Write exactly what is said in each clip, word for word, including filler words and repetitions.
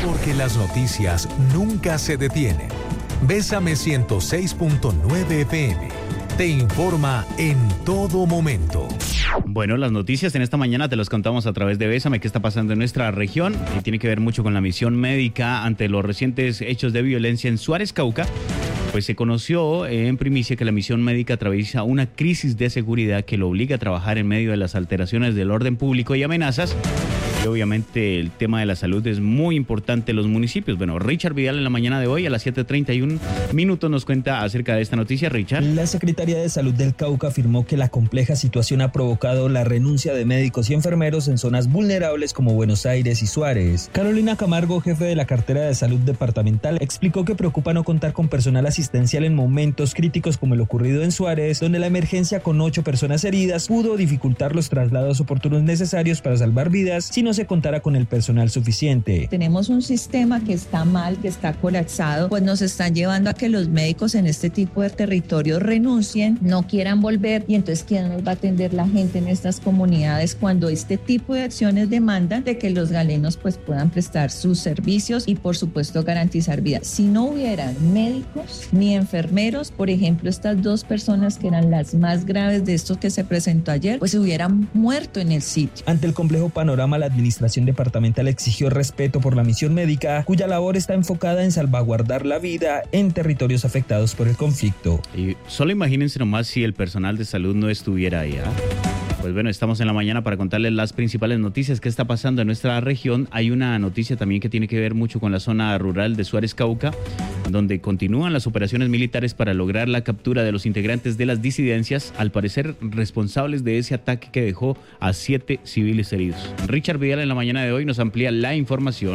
Porque las noticias nunca se detienen. Bésame ciento seis punto nueve F M. Te informa en todo momento. Bueno, las noticias en esta mañana te las contamos a través de Bésame, qué está pasando en nuestra región, y tiene que ver mucho con la misión médica ante los recientes hechos de violencia en Suárez, Cauca. Pues se conoció en primicia que la misión médica atraviesa una crisis de seguridad que lo obliga a trabajar en medio de las alteraciones del orden público y amenazas. Y obviamente el tema de la salud es muy importante en los municipios. Bueno, Richard Vidal en la mañana de hoy a las siete treinta y uno minutos nos cuenta acerca de esta noticia. Richard. La Secretaría de Salud del Cauca afirmó que la compleja situación ha provocado la renuncia de médicos y enfermeros en zonas vulnerables como Buenos Aires y Suárez. Carolina Camargo, jefe de la cartera de salud departamental, explicó que preocupa no contar con personal asistencial en momentos críticos como el ocurrido en Suárez, donde la emergencia con ocho personas heridas pudo dificultar los traslados oportunos necesarios para salvar vidas, sino se contara con el personal suficiente. Tenemos un sistema que está mal, que está colapsado, pues nos están llevando a que los médicos en este tipo de territorios renuncien, no quieran volver, y entonces ¿quién nos va a atender la gente en estas comunidades cuando este tipo de acciones demandan de que los galenos pues puedan prestar sus servicios y por supuesto garantizar vidas? Si no hubieran médicos ni enfermeros, por ejemplo, estas dos personas que eran las más graves de estos que se presentó ayer, pues se hubieran muerto en el sitio. Ante el complejo panorama, la administración departamental exigió respeto por la misión médica, cuya labor está enfocada en salvaguardar la vida en territorios afectados por el conflicto. Y solo imagínense nomás si el personal de salud no estuviera ahí, ¿eh? Pues bueno, estamos en la mañana para contarles las principales noticias que está pasando en nuestra región. Hay una noticia también que tiene que ver mucho con la zona rural de Suárez, Cauca, donde continúan las operaciones militares para lograr la captura de los integrantes de las disidencias, al parecer responsables de ese ataque que dejó a siete civiles heridos. Richard Vidal en la mañana de hoy nos amplía la información.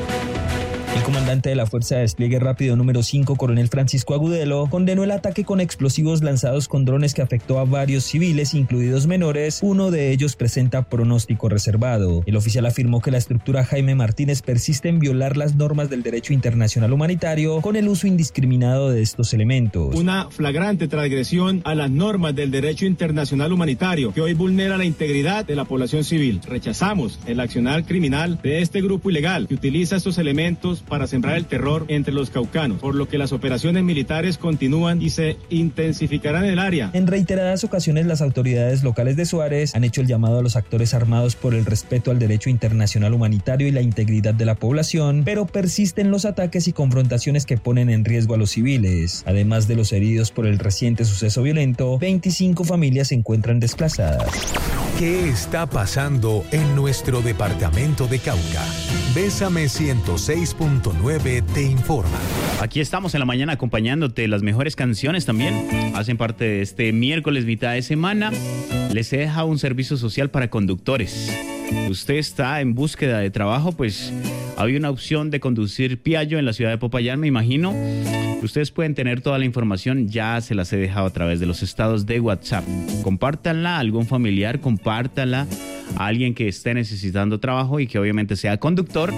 El comandante de la Fuerza de Despliegue Rápido número cinco, coronel Francisco Agudelo, condenó el ataque con explosivos lanzados con drones que afectó a varios civiles, incluidos menores. Uno de ellos presenta pronóstico reservado. El oficial afirmó que la estructura Jaime Martínez persiste en violar las normas del derecho internacional humanitario con el uso indiscriminado de estos elementos. Una flagrante transgresión a las normas del derecho internacional humanitario que hoy vulnera la integridad de la población civil. Rechazamos el accionar criminal de este grupo ilegal que utiliza estos elementos para sembrar el terror entre los caucanos, por lo que las operaciones militares continúan y se intensificarán en el área. En reiteradas ocasiones, las autoridades locales de Suárez han hecho el llamado a los actores armados por el respeto al derecho internacional humanitario y la integridad de la población, pero persisten los ataques y confrontaciones que ponen en riesgo a los civiles. Además de los heridos por el reciente suceso violento, veinticinco familias se encuentran desplazadas. ¿Qué está pasando en nuestro departamento de Cauca? Bésame ciento seis punto nueve te informa. Aquí estamos en la mañana acompañándote. Las mejores canciones también hacen parte de este miércoles mitad de semana. Les he dejado un servicio social para conductores. Usted está en búsqueda de trabajo, pues había una opción de conducir Piaggio en la ciudad de Popayán, me imagino. Ustedes pueden tener toda la información, ya se las he dejado a través de los estados de WhatsApp. Compártanla a algún familiar, compártanla a alguien que esté necesitando trabajo y que obviamente sea conductor.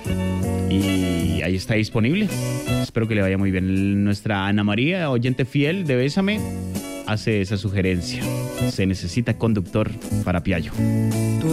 Y ahí está disponible. Espero que le vaya muy bien. Nuestra Ana María, oyente fiel de Bésame, hace esa sugerencia. Se necesita conductor para Piaggio.